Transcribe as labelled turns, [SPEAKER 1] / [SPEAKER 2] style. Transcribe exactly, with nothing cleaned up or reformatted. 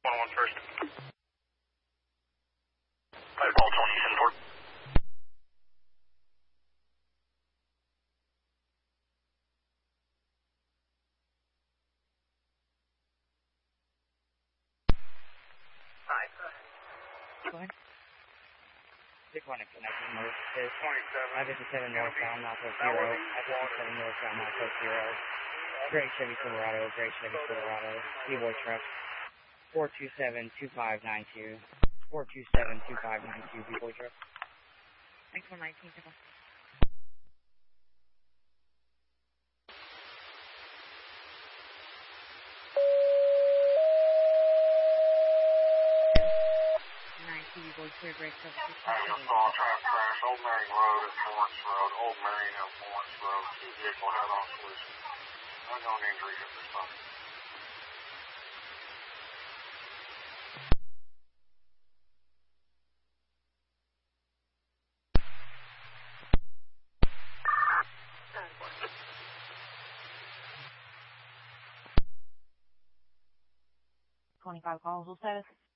[SPEAKER 1] one one first. five ball twenty ten four. Hi.
[SPEAKER 2] Go ahead. six one connection mode is
[SPEAKER 1] twenty-seven.
[SPEAKER 2] I fifty-seven northbound, Northwest Zero. I fifty-seven northbound, Northwest Zero. Gray Chevy Silverado, Gray Chevy Silverado. D-Boy truck. four two seven two five nine two. four two seven two five nine two, D-Boy truck.
[SPEAKER 3] Thanks for nineteen, simple. nineteen, boy, clear, great stuff.
[SPEAKER 1] I saw a traffic crash, Old Marion Road and Florence Road, Old Marion and Florence Road, two vehicle head-on collision. Unknown injuries at this time.
[SPEAKER 3] twenty-five calls, what status?